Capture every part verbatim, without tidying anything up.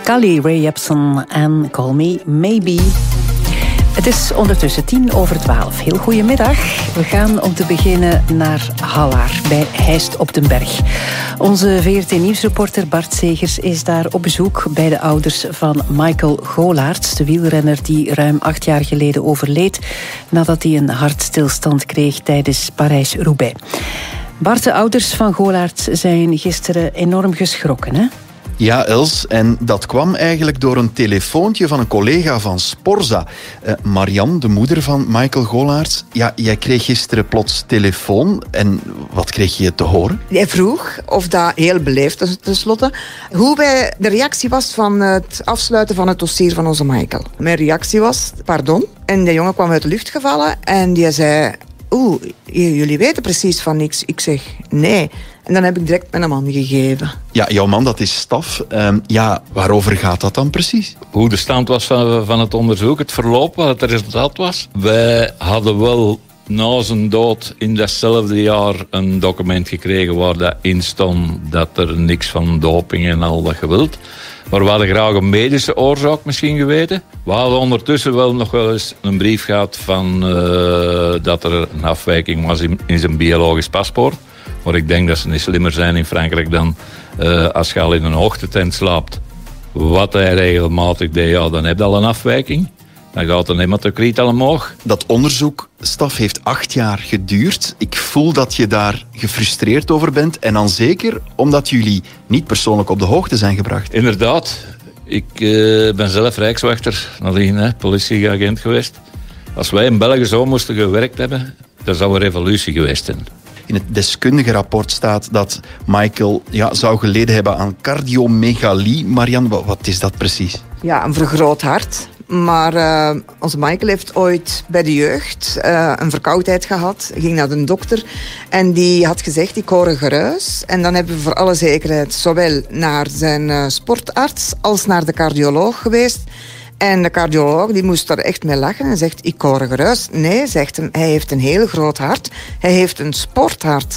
Carly Rae Jepsen en Call Me Maybe. Het is ondertussen tien over twaalf. Heel goedemiddag. We gaan om te beginnen naar Hallaar bij Heist op den Berg. Onze V R T-nieuwsreporter Bart Segers is daar op bezoek bij de ouders van Michael Golaerts, de wielrenner die ruim acht jaar geleden overleed nadat hij een hartstilstand kreeg tijdens Parijs-Roubaix. Bart, de ouders van Golaerts zijn gisteren enorm geschrokken, hè? Ja, Els, en dat kwam eigenlijk door een telefoontje van een collega van Sporza. Uh, Marianne, de moeder van Michael Golaerts. Ja, jij kreeg gisteren plots telefoon. En wat kreeg je te horen? Hij vroeg, of dat heel beleefd tenslotte, hoe wij de reactie was van het afsluiten van het dossier van onze Michael. Mijn reactie was, pardon. En de jongen kwam uit de lucht gevallen en die zei, oeh, jullie weten precies van niks. Ik zeg, nee. En dan heb ik direct mijn man gegeven. Ja, jouw man, dat is Staf. Um, ja, waarover gaat dat dan precies? Hoe de stand was van, van het onderzoek, het verloop, wat het resultaat was. Wij hadden wel na zijn dood in datzelfde jaar een document gekregen waar dat in stond dat er niks van doping en al dat gewild. Maar we hadden graag een medische oorzaak misschien geweten. We hadden ondertussen wel nog wel eens een brief gehad van uh, dat er een afwijking was in, in zijn biologisch paspoort. Maar ik denk dat ze niet slimmer zijn in Frankrijk dan uh, als je al in een hoogtetent slaapt. Wat hij regelmatig deed, ja, dan heb je al een afwijking. Dan gaat een hematocriet al omhoog. Dat onderzoek, Staf, heeft acht jaar geduurd. Ik voel dat je daar gefrustreerd over bent. En dan zeker omdat jullie niet persoonlijk op de hoogte zijn gebracht. Inderdaad. Ik uh, ben zelf rijkswachter, nadien hè, politieagent geweest. Als wij in België zo moesten gewerkt hebben, dat zou een revolutie geweest zijn. In het deskundige rapport staat dat Michael ja, zou geleden hebben aan cardiomegalie. Marianne, wat is dat precies? Ja, een vergroot hart. Maar uh, onze Michael heeft ooit bij de jeugd uh, een verkoudheid gehad. Hij ging naar de dokter en die had gezegd, ik hoor een geruis. En dan hebben we voor alle zekerheid zowel naar zijn uh, sportarts als naar de cardioloog geweest. En de cardioloog die moest daar echt mee lachen en zegt, ik hoor een geruis. Nee, zegt hem, hij heeft een heel groot hart. Hij heeft een sporthart.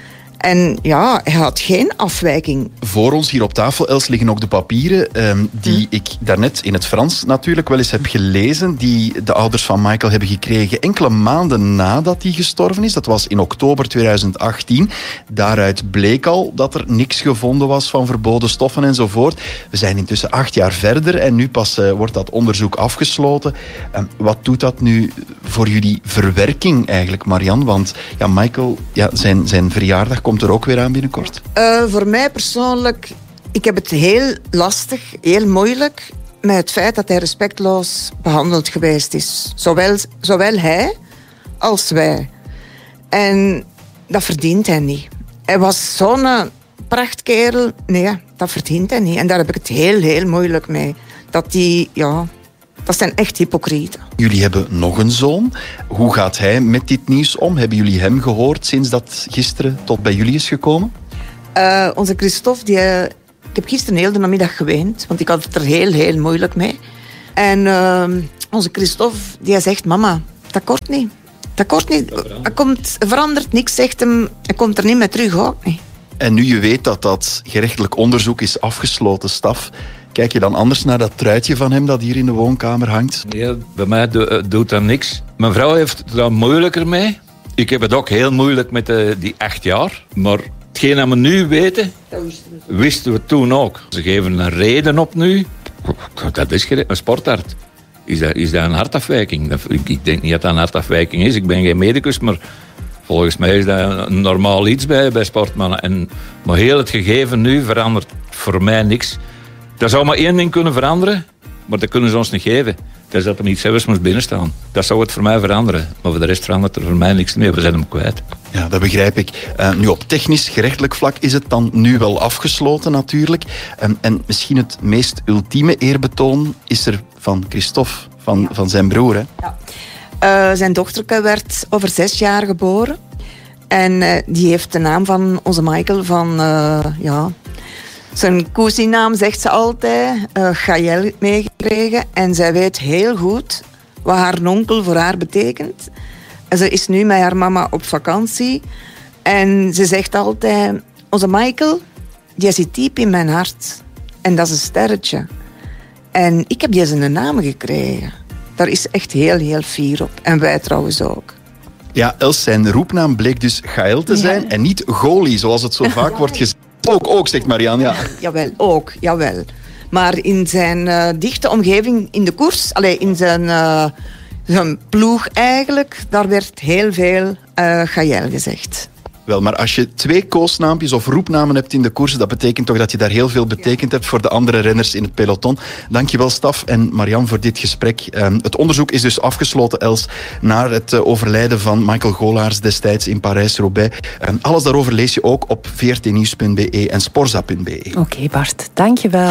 En ja, hij had geen afwijking. Voor ons hier op tafel, Els, liggen ook de papieren um, die hm. ik daarnet in het Frans natuurlijk wel eens heb gelezen, die de ouders van Michael hebben gekregen enkele maanden nadat hij gestorven is. Dat was in oktober tweeduizend achttien. Daaruit bleek al dat er niks gevonden was van verboden stoffen enzovoort. We zijn intussen acht jaar verder en nu pas uh, wordt dat onderzoek afgesloten. Um, wat doet dat nu voor jullie verwerking eigenlijk, Marianne? Want ja, Michael, ja, zijn, zijn verjaardag komt komt er ook weer aan binnenkort? Uh, voor mij persoonlijk, ik heb het heel lastig, heel moeilijk met het feit dat hij respectloos behandeld geweest is. Zowel, zowel hij als wij. En dat verdient hij niet. Hij was zo'n prachtkerel. Nee, dat verdient hij niet. En daar heb ik het heel, heel moeilijk mee. Dat die, ja... Dat zijn echt hypocrieten. Jullie hebben nog een zoon. Hoe gaat hij met dit nieuws om? Hebben jullie hem gehoord sinds dat gisteren tot bij jullie is gekomen? Uh, onze Christophe, die, uh, ik heb gisteren heel de namiddag geweend, want ik had het er heel, heel moeilijk mee. En uh, onze Christophe, die zegt, mama, dat kort niet. Dat kort niet. Dat komt, verandert niks, zegt hem. Hij komt er niet meer terug, ook niet. En nu je weet dat dat gerechtelijk onderzoek is afgesloten, Staf, kijk je dan anders naar dat truitje van hem dat hier in de woonkamer hangt? Nee, bij mij do- doet dat niks. Mijn vrouw heeft het daar moeilijker mee. Ik heb het ook heel moeilijk met de, die acht jaar. Maar hetgeen dat we nu weten, wisten we toen ook. Ze geven een reden op nu. Dat is een sporthart. Is dat, is dat een hartafwijking? Dat, ik, ik denk niet dat dat een hartafwijking is. Ik ben geen medicus, maar volgens mij is dat een normaal iets bij, bij sportmannen. En, maar heel het gegeven nu verandert voor mij niks. Dat zou maar één ding kunnen veranderen, maar dat kunnen ze ons niet geven. Dat is dat er niet zelfs moest binnenstaan. Dat zou het voor mij veranderen. Maar voor de rest verandert er voor mij niks meer. We zijn hem kwijt. Ja, dat begrijp ik. Uh, nu, op technisch, gerechtelijk vlak is het dan nu wel afgesloten natuurlijk. Um, en misschien het meest ultieme eerbetoon is er van Christophe, van, ja. van zijn broer. Hè? Ja. Uh, zijn dochterke werd over zes jaar geboren. En uh, die heeft de naam van onze Michael van... Uh, ja, zijn cousinnaam zegt ze altijd, uh, Gaël meegekregen. En zij weet heel goed wat haar onkel voor haar betekent. En ze is nu met haar mama op vakantie. En ze zegt altijd, onze Michael, die zit diep in mijn hart. En dat is een sterretje. En ik heb deze een naam gekregen. Daar is echt heel, heel fier op. En wij trouwens ook. Ja, Els, zijn roepnaam bleek dus Gaël te zijn. Ja. En niet Goalie, zoals het zo vaak wordt gezegd. Ook, ook, zegt Marianne, ja. Jawel, ook, jawel. Maar in zijn uh, dichte omgeving in de koers, allee, in zijn, uh, zijn ploeg eigenlijk, daar werd heel veel uh, Gaël gezegd. Wel, maar als je twee koosnaampjes of roepnamen hebt in de koers, dat betekent toch dat je daar heel veel betekend hebt voor de andere renners in het peloton. Dankjewel, Staf en Marianne, voor dit gesprek. Um, het onderzoek is dus afgesloten, Els, naar het uh, overlijden van Michael Golaars destijds in Parijs-Roubaix. Um, alles daarover lees je ook op v r t nieuws punt b e en sporza punt b e. Oké, okay, Bart, dankjewel.